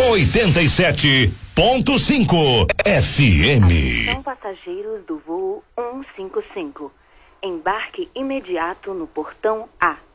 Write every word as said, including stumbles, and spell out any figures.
oitenta e sete ponto cinco F M. Atenção passageiros do voo cento e cinquenta e cinco. Embarque imediato no portão A.